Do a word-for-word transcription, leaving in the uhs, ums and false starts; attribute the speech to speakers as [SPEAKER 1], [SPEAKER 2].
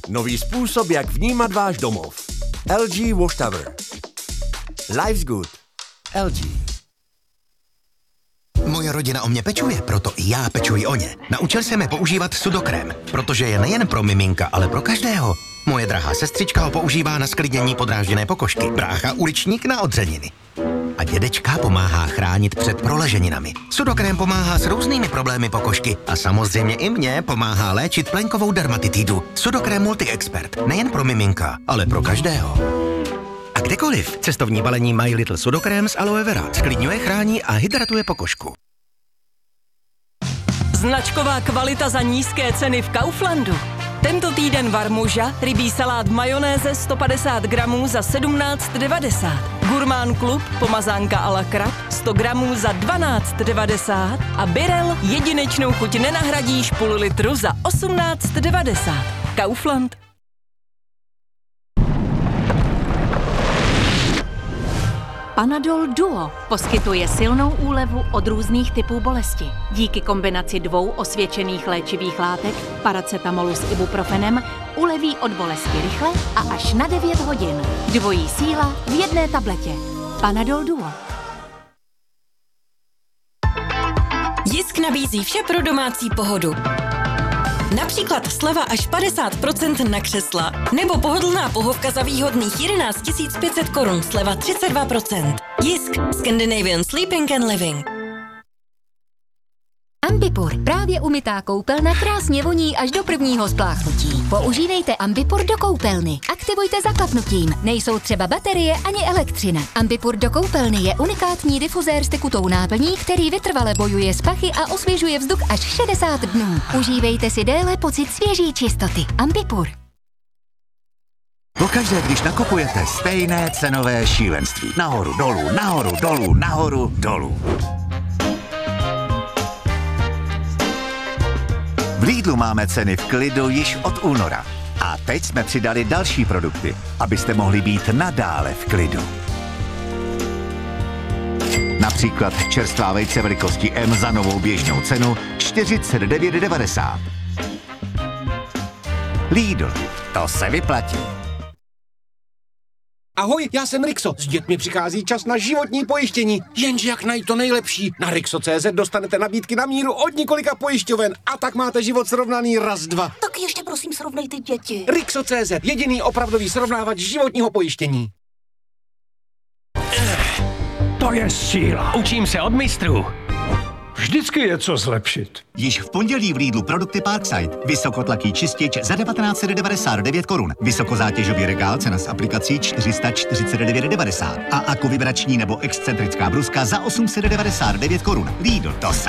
[SPEAKER 1] Nový způsob, jak vnímat váš domov. L G Wash Tower. Life's good. L G.
[SPEAKER 2] Moje rodina o mě pečuje, proto i já pečuji o ně. Naučil jsem je používat sudokrém, protože je nejen pro miminka, ale pro každého. Moje drahá sestřička ho používá na sklidnění podrážděné pokožky, brácha uličník na odřeniny. A dědečka pomáhá chránit před proleženinami. Sudokrém pomáhá s různými problémy pokožky a samozřejmě i mě pomáhá léčit plenkovou dermatitidu. Sudokrém Multi-Expert, nejen pro miminka, ale pro každého. A kdekoliv. Cestovní balení My Little Sudokrém z aloe vera. Sklidňuje, chrání a hydratuje pokožku.
[SPEAKER 3] Značková kvalita za nízké ceny v Kauflandu. Tento týden Varmuža, rybí salát v majonéze sto padesát gramů za sedmnáct devadesát. Gurmán Klub, pomazánka a la krab, sto gramů za dvanáct devadesát. A Birel, jedinečnou chuť nenahradíš půl litru za osmnáct devadesát. Kaufland.
[SPEAKER 4] Panadol Duo poskytuje silnou úlevu od různých typů bolesti. Díky kombinaci dvou osvědčených léčivých látek, paracetamolu s ibuprofenem, uleví od bolesti rychle a až na devět hodin. Dvojí síla v jedné tabletě. Panadol Duo.
[SPEAKER 5] Jisk nabízí vše pro domácí pohodu. Například sleva až padesát procent na křesla. Nebo pohodlná pohovka za výhodných jedenáct tisíc pět set korun, sleva třicet dva procent. Jisk. Scandinavian Sleeping and Living.
[SPEAKER 4] Ambipur. Právě umytá koupelna krásně voní až do prvního spláchnutí. Používejte Ambipur do koupelny. Aktivujte zaklapnutím. Nejsou třeba baterie ani elektřina. Ambipur do koupelny je unikátní difuzér s tekutou náplní, který vytrvale bojuje s pachy a osvěžuje vzduch až šedesát dnů. Užívejte si déle pocit svěží čistoty. Ambipur.
[SPEAKER 6] Pokaždé, když nakupujete, stejné cenové šílenství. Nahoru, dolů, nahoru, dolů, nahoru, dolů. V Lidlu máme ceny v klidu již od února. A teď jsme přidali další produkty, abyste mohli být nadále v klidu. Například čerstvá vejce velikosti M za novou běžnou cenu čtyřicet devět devadesát. Lidl, to se vyplatí.
[SPEAKER 7] Ahoj, já jsem Rixo. S dětmi přichází čas na životní pojištění. Jenže jak najít to nejlepší? Na Rixo tečka cé zet dostanete nabídky na míru od několika pojišťoven a tak máte život srovnaný raz, dva.
[SPEAKER 8] Tak ještě prosím srovnejte děti.
[SPEAKER 7] Rixo tečka cé zet, jediný opravdový srovnávač životního pojištění.
[SPEAKER 9] To je síla.
[SPEAKER 10] Učím se od mistrů.
[SPEAKER 9] Vždycky je co zlepšit.
[SPEAKER 6] Již v pondělí v Lidlu produkty Parkside. Vysokotlaký čistič za devatenáct set devadesát devět korun. Vysokozátěžový regál, cena s aplikací čtyři sta čtyřicet devět devadesát. A aku vibrační nebo excentrická bruska za osm set devadesát devět korun. Lidl, to se